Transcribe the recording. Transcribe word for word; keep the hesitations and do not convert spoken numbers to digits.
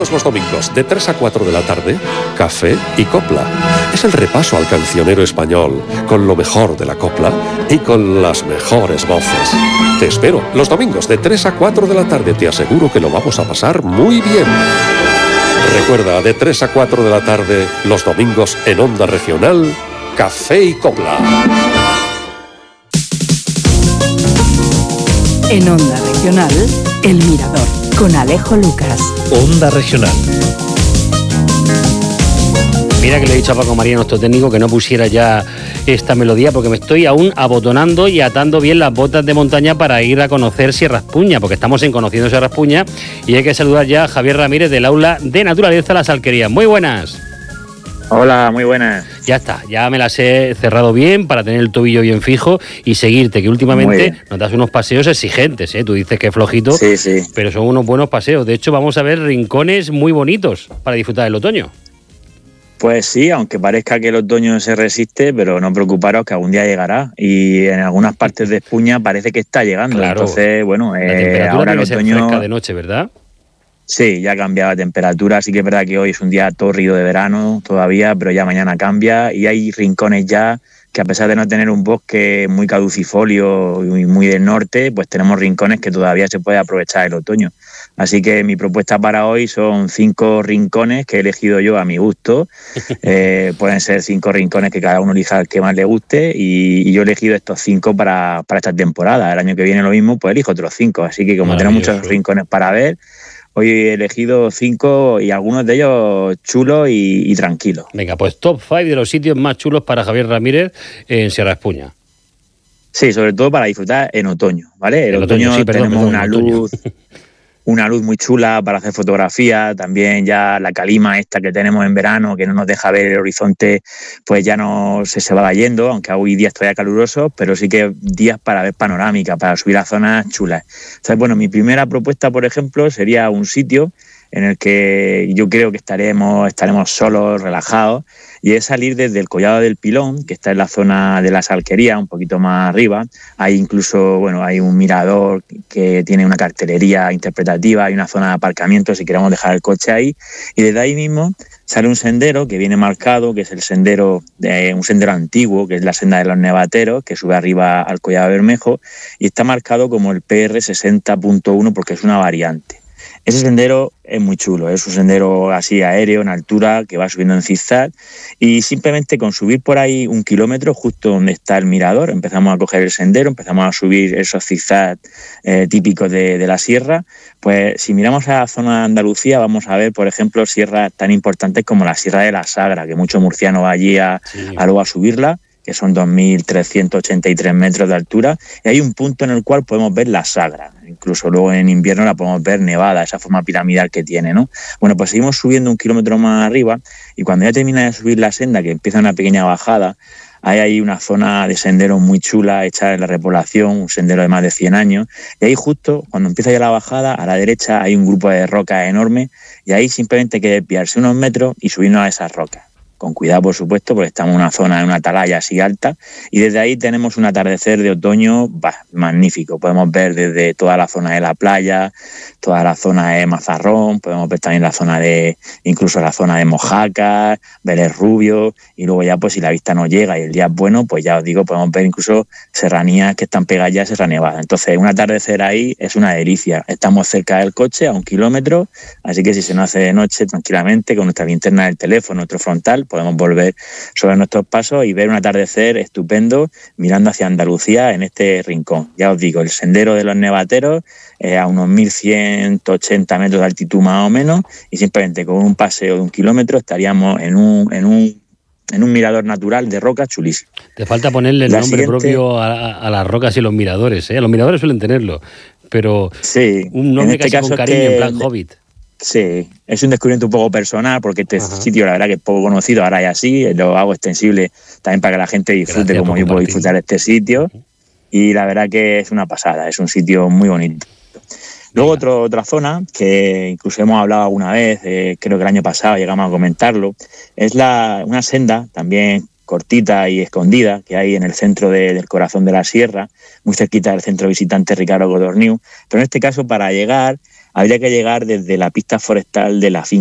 Los domingos, de tres a cuatro de la tarde, Café y Copla. Es el repaso al cancionero español, con lo mejor de la copla y con las mejores voces. Te espero, los domingos, de tres a cuatro de la tarde. Te aseguro que lo vamos a pasar muy bien. Recuerda, de tres a cuatro de la tarde, los domingos en Onda Regional, Café y Copla. En Onda Regional, El Mirador, con Alejo Lucas. Onda Regional. Mira que le he dicho a Paco María, nuestro técnico, que no pusiera ya esta melodía, porque me estoy aún abotonando y atando bien las botas de montaña para ir a conocer Sierra Espuña, porque estamos en Conociendo Sierra Espuña, y hay que saludar ya a Javier Ramírez del Aula de Naturaleza Las Alquerías. Muy buenas. Hola, muy buenas. Ya está, ya me las he cerrado bien para tener el tobillo bien fijo y seguirte, que últimamente nos das unos paseos exigentes, ¿eh? Tú dices que es flojito, sí, sí. Pero son unos buenos paseos. De hecho, vamos a ver rincones muy bonitos para disfrutar del otoño. Pues sí, aunque parezca que el otoño se resiste, pero no preocuparos que algún día llegará. Y en algunas partes de Espuña parece que está llegando. Claro. Entonces, bueno, la eh, temperatura ahora el tiene que otoño... ser fresca de noche, ¿verdad? Sí, ya ha cambiado la temperatura, así que es verdad que hoy es un día tórrido de verano todavía, pero ya mañana cambia y hay rincones ya que, a pesar de no tener un bosque muy caducifolio y muy del norte, pues tenemos rincones que todavía se puede aprovechar el otoño. Así que mi propuesta para hoy son cinco rincones que he elegido yo a mi gusto. Eh, pueden ser cinco rincones que cada uno elija el que más le guste y, y yo he elegido estos cinco para, para esta temporada. El año que viene lo mismo, pues elijo otros cinco. Así que como tenemos muchos rincones para ver, hoy he elegido cinco y algunos de ellos chulos y, y tranquilos. Venga, pues top cinco de los sitios más chulos para Javier Ramírez en Sierra Espuña. Sí, sobre todo para disfrutar en otoño, ¿vale? En otoño, otoño sí, perdón, tenemos perdón, una luz... Una luz muy chula para hacer fotografía, también ya la calima esta que tenemos en verano, que no nos deja ver el horizonte, pues ya no se, se va yendo, aunque hoy días todavía calurosos, pero sí que días para ver panorámica, para subir a zonas chulas. Entonces, bueno, mi primera propuesta, por ejemplo, sería un sitio en el que yo creo que estaremos, estaremos solos, relajados, y es salir desde el Collado del Pilón, que está en la zona de Las Alquerías, un poquito más arriba. Hay incluso, bueno, hay un mirador que tiene una cartelería interpretativa, hay una zona de aparcamiento si queremos dejar el coche ahí, y desde ahí mismo sale un sendero que viene marcado, que es el sendero, de, un sendero antiguo, que es la senda de los Nevateros, que sube arriba al Collado de Bermejo, y está marcado como el P R sesenta punto uno porque es una variante. Ese sendero es muy chulo, es un sendero así aéreo, en altura, que va subiendo en zigzag, y simplemente con subir por ahí un kilómetro, justo donde está el mirador, empezamos a coger el sendero, empezamos a subir esos zigzag eh, típicos de, de la sierra. Pues si miramos a la zona de Andalucía, vamos a ver, por ejemplo, sierras tan importantes como la Sierra de la Sagra, que mucho murciano va allí a, sí. a luego a subirla, que son dos mil trescientos ochenta y tres metros de altura, y hay un punto en el cual podemos ver la Sagra. Incluso luego en invierno la podemos ver nevada, esa forma piramidal que tiene, ¿no? Bueno, pues seguimos subiendo un kilómetro más arriba y cuando ya termina de subir la senda, que empieza una pequeña bajada, hay ahí una zona de sendero muy chula hecha en la repoblación, un sendero de más de cien años, y ahí justo cuando empieza ya la bajada, a la derecha hay un grupo de rocas enorme y ahí simplemente hay que desviarse unos metros y subirnos a esas rocas. Con cuidado, por supuesto, porque estamos en una zona, en una atalaya así alta, y desde ahí tenemos un atardecer de otoño bah, magnífico. Podemos ver desde toda la zona de la playa, toda la zona de Mazarrón, podemos ver también la zona de, incluso la zona de Mojácar, Vélez Rubio, y luego ya pues si la vista no llega y el día es bueno, pues ya os digo, podemos ver incluso serranías que están pegadas ya a Sierra Nevada. Entonces, un atardecer ahí es una delicia. Estamos cerca del coche, a un kilómetro, así que si se nos hace de noche, tranquilamente, con nuestra linterna del teléfono, nuestro frontal, podemos volver sobre nuestros pasos y ver un atardecer estupendo mirando hacia Andalucía en este rincón. Ya os digo, el sendero de los Nevateros eh, a unos mil ciento ochenta metros de altitud más o menos, y simplemente con un paseo de un kilómetro estaríamos en un, en un, en un mirador natural de rocas chulísimo. Te falta ponerle el La nombre siguiente... propio a, a las rocas y los miradores, ¿eh? Los miradores suelen tenerlo, pero sí, un nombre en este casi con cariño, es que... en plan Hobbit. Sí, es un descubrimiento un poco personal porque este Ajá. sitio la verdad que es poco conocido, ahora es así, lo hago extensible también para que la gente disfrute Gracias como yo puedo disfrutar este sitio, uh-huh. y la verdad que es una pasada, es un sitio muy bonito. Luego otro, otra zona que incluso hemos hablado alguna vez, eh, creo que el año pasado llegamos a comentarlo, es la, una senda también cortita y escondida que hay en el centro de, del corazón de la sierra, muy cerquita del centro visitante Ricardo Codorniu, pero en este caso para llegar habría que llegar desde la pista forestal de la finca